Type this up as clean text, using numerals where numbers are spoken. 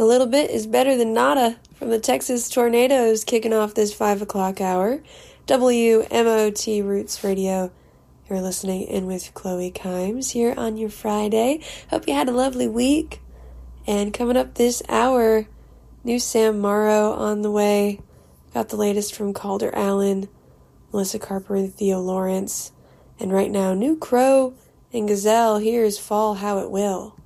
A little bit is better than nada from the Texas Tornadoes kicking off this 5 o'clock hour. WMOT Roots Radio. You're listening in with Chloe Kimes here on your Friday. Hope you had a lovely week. And coming up this hour, new Sam Morrow on the way. Got the latest from Calder Allen, Melissa Carper and Theo Lawrence. And right now, New Crow and Gazelle. Here's Fall How It Will.